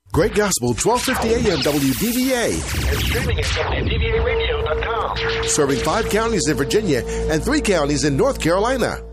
Great Gospel, 1250 AM WDVA. And streaming at WDVAradio.com. Serving 5 counties in Virginia and 3 counties in North Carolina.